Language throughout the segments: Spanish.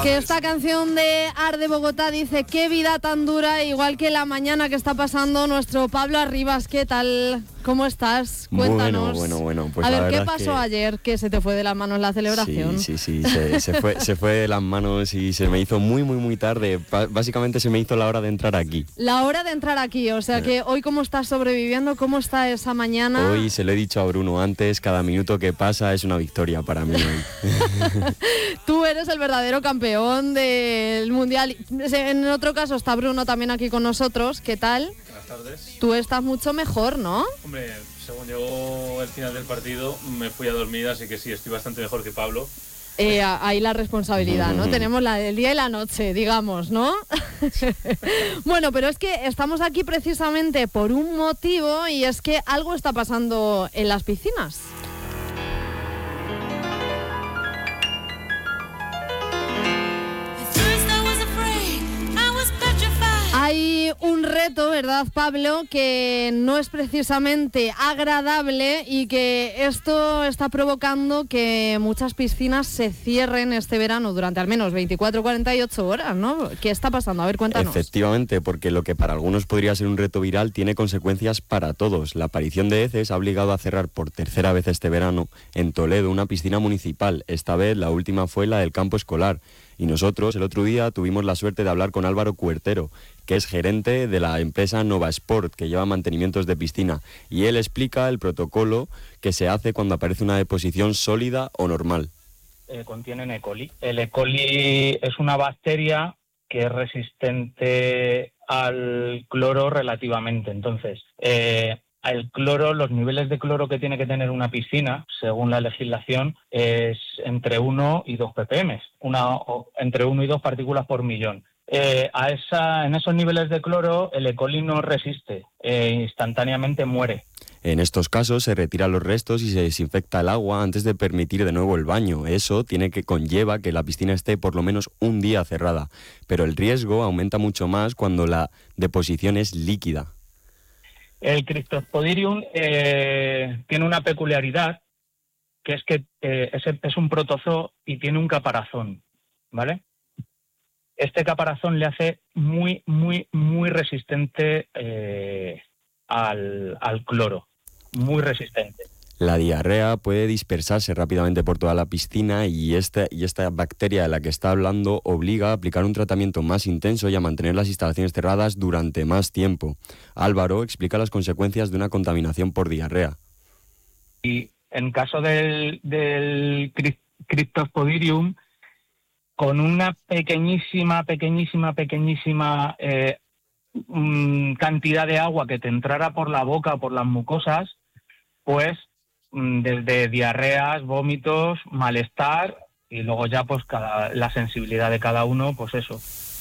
Que esta canción de Arde Bogotá dice: qué vida tan dura, igual que la mañana que está pasando nuestro Pablo Arribas. ¿Qué tal? ¿Cómo estás? Cuéntanos. Bueno. Pues a ver, ¿qué pasó ayer que se te fue de las manos la celebración? Sí, se fue de las manos y se me hizo muy tarde. Básicamente se me hizo la hora de entrar aquí. La hora de entrar aquí, o sea que hoy, ¿cómo estás sobreviviendo? ¿Cómo está esa mañana? Hoy se lo he dicho a Bruno antes, cada minuto que pasa es una victoria para mí hoy. Tú eres el verdadero campeón del Mundial. En otro caso está Bruno también aquí con nosotros. ¿Qué tal? Buenas tardes. Tú estás mucho mejor, ¿no? Hombre, según llegó el final del partido me fui a dormir, así que sí, estoy bastante mejor que Pablo. Ahí la responsabilidad, ¿no? Tenemos la del día y la noche, digamos, ¿no? Bueno, pero es que estamos aquí precisamente por un motivo, y es que algo está pasando en las piscinas. Hay un reto, ¿verdad, Pablo?, que no es precisamente agradable y que esto está provocando que muchas piscinas se cierren este verano durante al menos 24 o 48 horas, ¿no? ¿Qué está pasando? A ver, cuéntanos. Efectivamente, porque lo que para algunos podría ser un reto viral tiene consecuencias para todos. La aparición de heces ha obligado a cerrar por tercera vez este verano en Toledo una piscina municipal. Esta vez la última fue la del campo escolar. Y nosotros el otro día tuvimos la suerte de hablar con Álvaro Cuertero, que es gerente de la empresa Nova Sport, que lleva mantenimientos de piscina. Y él explica el protocolo que se hace cuando aparece una deposición sólida o normal. Contienen E. coli. El E. coli es una bacteria que es resistente al cloro relativamente. Entonces, el cloro, los niveles de cloro que tiene que tener una piscina, según la legislación, es entre 1 y 2 ppm, entre 1 y 2 partículas por millón. En esos niveles de cloro, el E. coli no resiste, instantáneamente muere. En estos casos se retiran los restos y se desinfecta el agua antes de permitir de nuevo el baño. Eso conlleva que la piscina esté por lo menos un día cerrada, pero el riesgo aumenta mucho más cuando la deposición es líquida. El Cryptosporidium tiene una peculiaridad, que es que es un protozoo y tiene un caparazón, ¿vale? Este caparazón le hace muy resistente al cloro, muy resistente. La diarrea puede dispersarse rápidamente por toda la piscina y esta bacteria de la que está hablando obliga a aplicar un tratamiento más intenso y a mantener las instalaciones cerradas durante más tiempo. Álvaro explica las consecuencias de una contaminación por diarrea. Y en caso del Cryptosporidium, con una pequeñísima cantidad de agua que te entrara por la boca o por las mucosas, pues desde diarreas, vómitos, malestar, y luego ya pues la sensibilidad de cada uno, pues eso.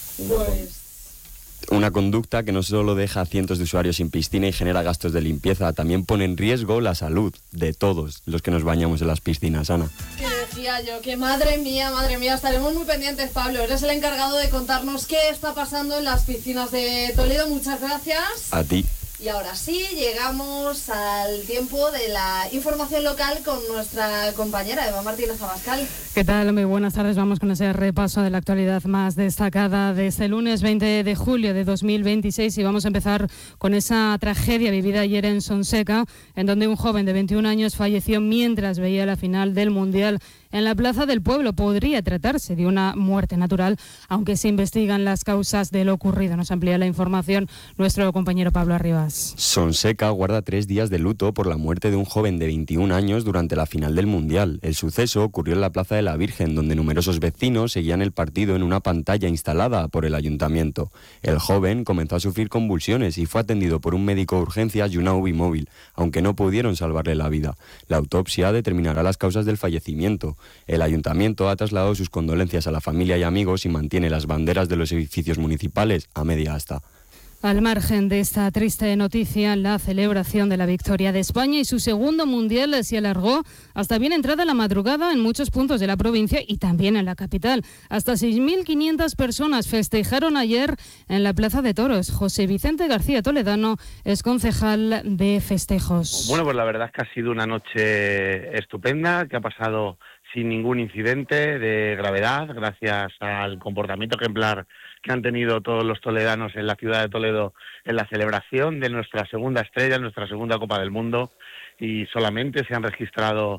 Una conducta que no solo deja a cientos de usuarios sin piscina y genera gastos de limpieza, también pone en riesgo la salud de todos los que nos bañamos en las piscinas, Ana. ¿Qué decía yo? Que madre mía, estaremos muy pendientes, Pablo. Eres el encargado de contarnos qué está pasando en las piscinas de Toledo. Muchas gracias. A ti. Y ahora sí, llegamos al tiempo de la información local con nuestra compañera Eva Martínez Abascal. ¿Qué tal? Muy buenas tardes. Vamos con ese repaso de la actualidad más destacada de este lunes 20 de julio de 2026 y vamos a empezar con esa tragedia vivida ayer en Sonseca, en donde un joven de 21 años falleció mientras veía la final del Mundial en la Plaza del Pueblo. Podría tratarse de una muerte natural, aunque se investigan las causas de lo ocurrido. Nos amplía la información nuestro compañero Pablo Arribas. Sonseca guarda 3 días de luto por la muerte de un joven de 21 años durante la final del Mundial. El suceso ocurrió en la Plaza de la Virgen, donde numerosos vecinos seguían el partido en una pantalla instalada por el ayuntamiento. El joven comenzó a sufrir convulsiones y fue atendido por un médico de urgencias y una UBI móvil, aunque no pudieron salvarle la vida. La autopsia determinará las causas del fallecimiento. El ayuntamiento ha trasladado sus condolencias a la familia y amigos y mantiene las banderas de los edificios municipales a media asta. Al margen de esta triste noticia, la celebración de la victoria de España y su segundo mundial se alargó hasta bien entrada la madrugada en muchos puntos de la provincia y también en la capital. Hasta 6.500 personas festejaron ayer en la Plaza de Toros. José Vicente García Toledano es concejal de festejos. Bueno, pues la verdad es que ha sido una noche estupenda, que ha pasado sin ningún incidente de gravedad, gracias al comportamiento ejemplar que han tenido todos los toledanos en la ciudad de Toledo en la celebración de nuestra segunda estrella, nuestra segunda Copa del Mundo, y solamente se han registrado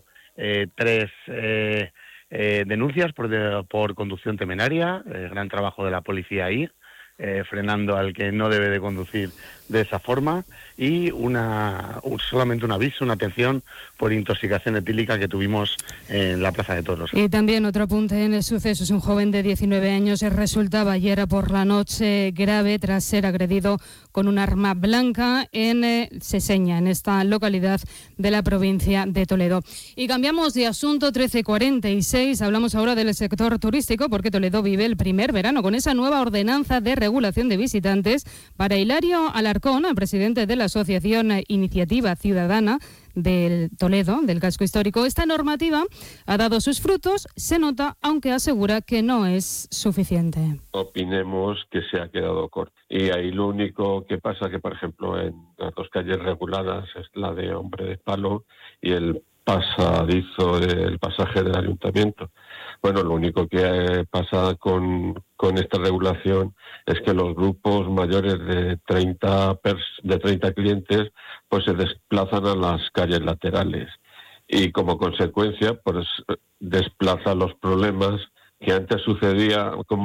3 denuncias por conducción temeraria, gran trabajo de la policía ahí, frenando al que no debe de conducir de esa forma, y solamente un aviso, una atención por intoxicación etílica que tuvimos en la Plaza de Toros. Y también otro apunte en el suceso: es un joven de 19 años, resultaba ayer por la noche grave tras ser agredido con un arma blanca en Seseña, en esta localidad de la provincia de Toledo. Y cambiamos de asunto, 13:46, hablamos ahora del sector turístico, porque Toledo vive el primer verano con esa nueva ordenanza de regulación de visitantes. Para Hilario Alarcón, el presidente de la Asociación Iniciativa Ciudadana del Toledo, del casco histórico, esta normativa ha dado sus frutos, se nota, aunque asegura que no es suficiente. Opinemos que se ha quedado corto. Y ahí lo único que pasa que, por ejemplo, en las 2 calles reguladas es la de Hombre de Palo y el pasadizo del pasaje del ayuntamiento. Bueno, lo único que pasa con esta regulación es que los grupos mayores de 30 clientes pues se desplazan a las calles laterales y como consecuencia pues desplaza los problemas que antes sucedía con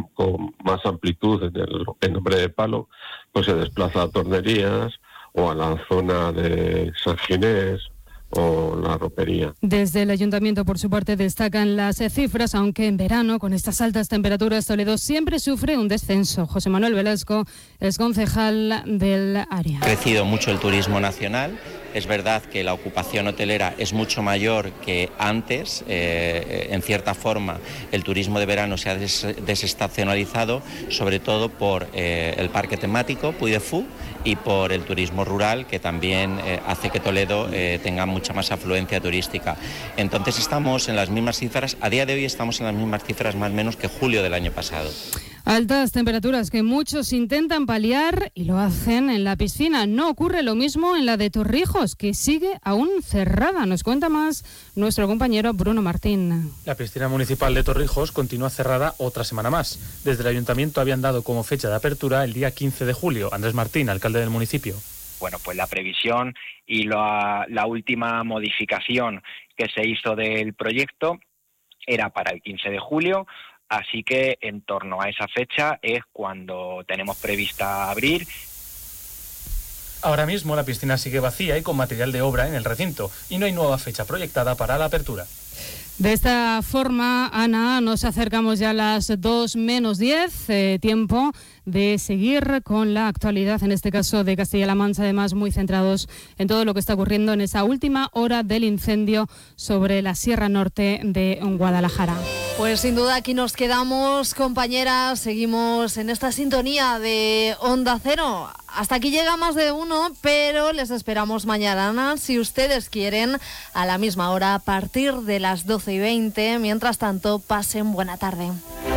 más amplitud en Hombre de Palo, pues se desplaza a Tornerías o a la zona de San Ginés o la ropería. Desde el ayuntamiento, por su parte, destacan las cifras, aunque en verano, con estas altas temperaturas, Toledo siempre sufre un descenso. José Manuel Velasco es concejal del área. Ha crecido mucho el turismo nacional. Es verdad que la ocupación hotelera es mucho mayor que antes. En cierta forma, el turismo de verano se ha desestacionalizado, sobre todo por el parque temático Puy de Fou y por el turismo rural, que también hace que Toledo tenga mucha más afluencia turística. Entonces estamos en las mismas cifras, a día de hoy estamos en las mismas cifras más o menos que julio del año pasado. Altas temperaturas que muchos intentan paliar y lo hacen en la piscina. No ocurre lo mismo en la de Torrijos, que sigue aún cerrada. Nos cuenta más nuestro compañero Bruno Martín. La piscina municipal de Torrijos continúa cerrada otra semana más. Desde el ayuntamiento habían dado como fecha de apertura el día 15 de julio. Andrés Martín, alcalde del municipio. Bueno, pues la previsión y la última modificación que se hizo del proyecto era para el 15 de julio. Así que en torno a esa fecha es cuando tenemos prevista abrir. Ahora mismo la piscina sigue vacía y con material de obra en el recinto y no hay nueva fecha proyectada para la apertura. De esta forma, Ana, nos acercamos ya a las 2 menos 10, tiempo de seguir con la actualidad, en este caso de Castilla-La Mancha, además muy centrados en todo lo que está ocurriendo en esa última hora del incendio sobre la Sierra Norte de Guadalajara. Pues sin duda aquí nos quedamos, compañeras, seguimos en esta sintonía de Onda Cero. Hasta aquí llega Más de Uno, pero les esperamos mañana, si ustedes quieren, a la misma hora, a partir de las 12:20. Mientras tanto, pasen buena tarde.